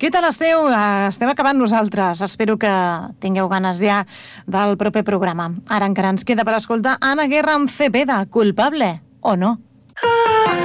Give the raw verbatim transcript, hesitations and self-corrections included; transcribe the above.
Què tal esteu? Uh, estem acabant nosaltres. Espero que tingueu ganes ja del proper programa. Ara encara ens queda per escoltar Anna Guerra amb Cepeda, culpable o no?